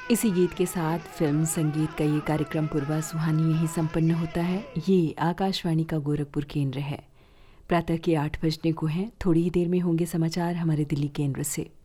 इसी गीत के साथ फिल्म संगीत का ये कार्यक्रम पूर्वा सुहानी यहीं संपन्न होता है। ये आकाशवाणी का गोरखपुर केंद्र है। प्रातः के 8 बजने को हैं। थोड़ी ही देर में होंगे समाचार हमारे दिल्ली केंद्र से।